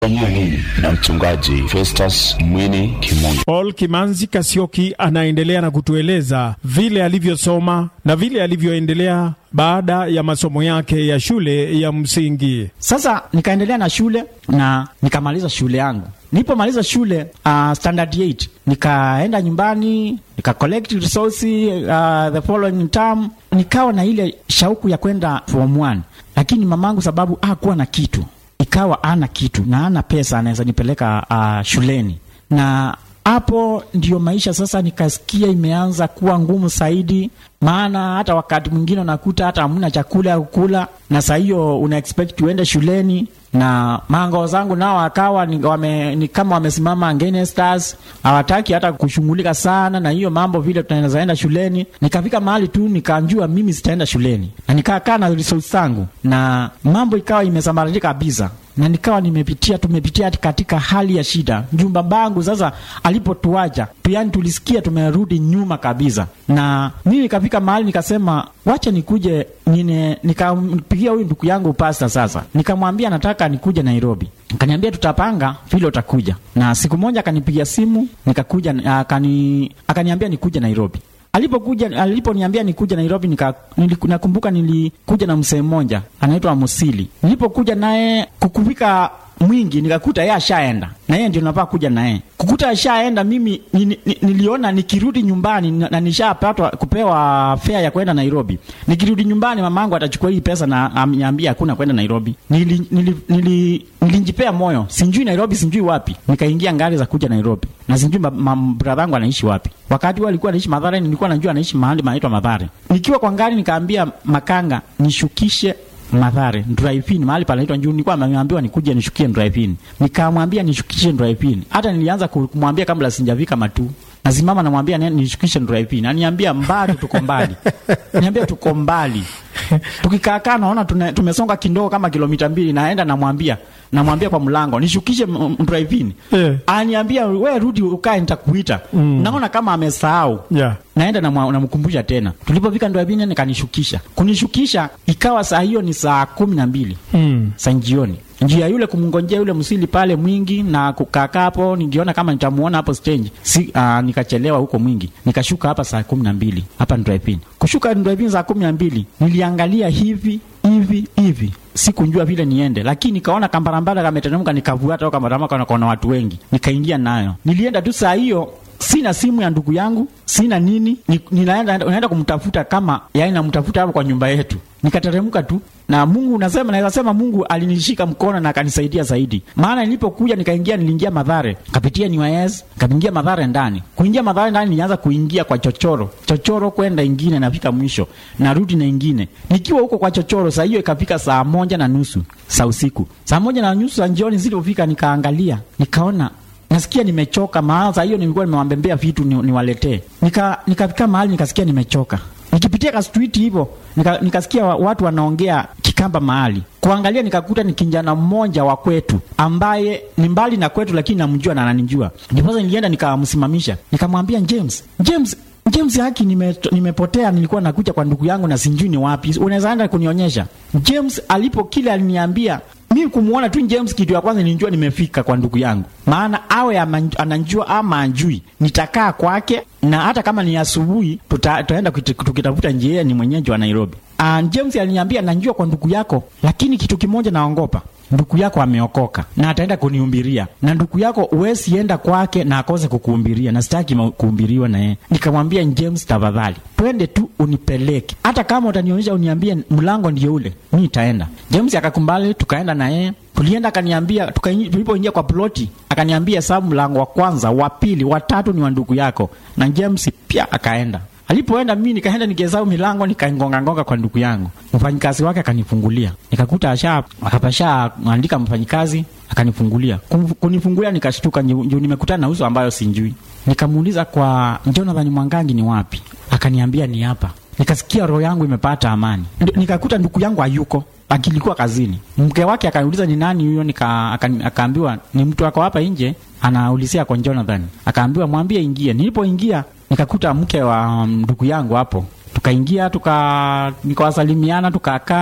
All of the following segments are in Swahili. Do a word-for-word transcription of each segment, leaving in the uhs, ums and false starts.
Nini na mchungaji Festus Mwini Kimunyi. Paul Kimanzi Kasioki anaendelea na kutueleza vile alivyosoma na vile alivyoendelea baada ya masomo yake ya shule ya msingi. Sasa nikaendelea na shule na nikamaliza shule yangu. Nilipomaliza shule uh, standard eight, nikaenda nyumbani, nika collect resources uh, the following term, nikawa na ile shauku ya kwenda form one. Lakini mamangu sababu hakuwa na kitu, ikawa ana kitu na ana pesa anaweza nipeleka uh, shuleni. Na hapo ndio maisha sasa nikasikia imeanza kuwa ngumu zaidi, maana hata wakati mwingine unakuta hata hamna chakula ya kukula, na saa hiyo una expect uende shuleni, na mango zangu nao akawa ni, wame, ni kama wamesimama against us, hawataki hata kushughulika sana na hiyo mambo vile tunaweza enda shuleni. Nikafika mahali tu nikanjua mimi sitaenda shuleni, na nikakaa na resources zangu, na mambo ikawa imesambaratika kabisa, na nikawa nimepitia tumepitia katika hali ya shida. Jumba bangu sasa alipotuacha pia tulisikia tumerudi nyuma kabisa, na mimi nikafika mahali nikasema wacha nikuje nine, nikampigia huyu ndugu yangu pastor. Sasa nikamwambia nataka nikuje Nairobi. Akaniambia tutapanga vile utakuja, na siku moja akanipigia simu nikakuja, akani akaniambia nikuje Nairobi. Alipokuja aliponiambia nikuja Nairobi, nika nakumbuka nilikuja na msee mmoja anaitwa Musili. Nilipokuja naye kukufika mwingi nikakuta yeye ashaenda, na yeye ndio napaka kuja naye. Kukuta ashaenda, mimi niliona nikirudi nyumbani na nishapatwa kupewa fare ya kwenda Nairobi. Nikirudi nyumbani mamangu atachukua hii pesa na amniambia hakuna kwenda Nairobi. Nili nili nili nilijipea moyo, sijui Nairobi sijui wapi. Nikaingia ngari za kuja Nairobi, na sijui brother wangu anaishi wapi. Wakati wao alikuwa anaishi Mathare, nilikuwa najua anaishi mahali panaitwa Mathare. Nikiwa kwa ngari nikaambia makanga nishukishe Mathare drive-in mahali panaitwa Njuni. Nilikuwa nimeambiwa nikuje nishukie drive-in, nikamwambia nishukishe drive-in. Hata nilianza kumwambia kabla sijafika Matu, nasimama namwambia nishukishe drive-in, aniambia mbali tuko mbali. Niambia tuko mbali. Tukikaa naona tumesonga kidogo kama kilomita mbili, naenda namwambia namwambia kwa mlango nishukishe drive-in. Yeah. Aniambia wewe rudi ukae nitakuita. Mm. Naona kama amesahau. Yeah. Naenda namkumbusha tena. Tulipofika drive-in nikanishukisha. Kunishukisha ikawa saa hiyo ni saa kumi na mbili. Mm. Saa jioni. Njia yule kumngojea yule Musili pale mwingi na kukaa hapo, ningeona kama nitamuona hapo stage. Si uh, nikachelewa huko mwingi. Nikashuka hapa saa kumi na mbili hapa drive-in. Kushuka drive-in saa kumi na mbili niliangalia hivi hivi hivi, sikunjua vile niende, lakini nikaona kambarambara kameteremka, nikavuata au kambarambara kana kuna watu wengi, nikaingia nayo. Nilienda tu saa hiyo, sina simu ya ndugu yangu, sina nini, ninaenda naenda kumtafuta kama yaani namtafuta hapo kwa nyumba yetu. Nikateremka tu, na Mungu nasema naweza sema Mungu alinishika mkono na akanisaidia zaidi. Maana nilipokuja nikaingia niliingia Mathare, kapitia Niwayes, kaingia Mathare ndani. Kuingia Mathare ndani nilianza kuingia kwa chochoro. Chochoro kwenda ingine nafika mwisho, narudi na ingine. Nikiwa huko kwa chochoro saa hiyo ikafika saa moja na nusu saa usiku. Saa moja na nusu za jioni zilipofika nikaangalia, nikaona nasikia nimechoka, maana saa hiyo nilikuwa nimewambembea vitu niwaletee. Nika nikafika mahali nikasikia nimechoka. Nikipitia ka street hivyo, nika, nikasikia watu wanaongea Kikamba mahali. Kuangalia nikakuta ni kijana mmoja wa kwetu ambaye ni mbali na kwetu lakini namjua na ananijua. Ndipo nilienda nikamsimamisha. Nikamwambia James, James James haki nime, nimepotea, nilikuwa nakuja kwa ndugu yangu na sijui ni wapi. Unaweza enda kunionyesha? James alipo kile aliniambia, mimi kumuona tu James kitu ya kwanza nilijua nimefika kwa ndugu yangu. Maana awe ananijua ama anjui, nitakaa kwake, na hata kama ni asubuhi tutaenda tukitafuta njia ni mwenyeji wa Nairobi. And James aliniambia nanjua kwa ndugu yako, lakini kitu kimoja naogopa. Ndugu yako ameokoka na ataenda kunihubiria, na ndugu yako uwezi enda kwake na akose kukuhubiria, na sitaki kuhubiriwa na yeye. Nikamwambia James, tafadhali twende tu unipeleke, hata kama utanionyesha uniambie mlango ndio ule, mimi nitaenda. James akakumbali, tukaenda na yeye. Tulienda akaniambia, tulipoingia kwa ploti akaniambia sababu mlango wa kwanza, wa pili, wa tatu ni wa ndugu yako, na James pia akaenda. Alipoenda mimi nikaenda nikizao milango, nikaingonga ngonga kwa ndugu yangu. Mfanyikazi wake akanifungulia. Nikakuta asha akapasha andika mfanyikazi akanifungulia. Kunifungulia nikashtuka, ndio nimekutana na uso ambayo sinjui. Nikamuuliza kwa Jonathan Mwangangi ni wapi? Akaniambia ni hapa. Nikasikia roho yangu imepata amani. Nikakuta ndugu yangu hayuko, akilikuwa kazini. Mke wake akaniuliza ni nani huyo, nika akaambiwa ni mtu wako hapa nje anaulizia kwa Jonathan. Akaambiwa mwambie ingie. Nilipoingia nikakuta mke wa ndugu yangu hapo. Tukaingia tuka nikawasalimiana tukakaa.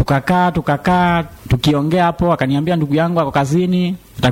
tukakaa tukakaa tukiongea hapo, akaniambia ndugu yangu ako kazini